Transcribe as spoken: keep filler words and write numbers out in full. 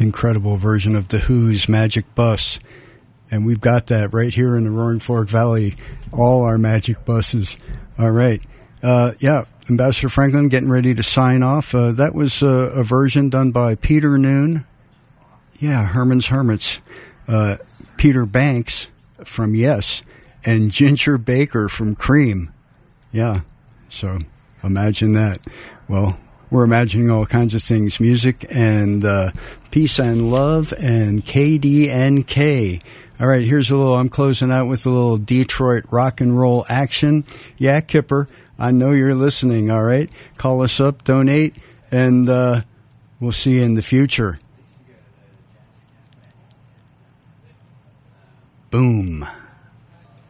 incredible version of The Who's Magic Bus. And we've got that right here in the Roaring Fork Valley, all our magic buses. All right. Uh, yeah, Ambassador Franklin getting ready to sign off. Uh, that was uh, a version done by Peter Noon. Yeah, Herman's Hermits. Uh, Peter Banks from Yes. And Ginger Baker from Cream. Yeah, so imagine that. Well, we're imagining all kinds of things. Music and uh, peace and love and K D N K. All right, here's a little, I'm closing out with a little Detroit rock and roll action. Yeah, Kipper, I know you're listening, all right? Call us up, donate, and uh, we'll see you in the future. Boom.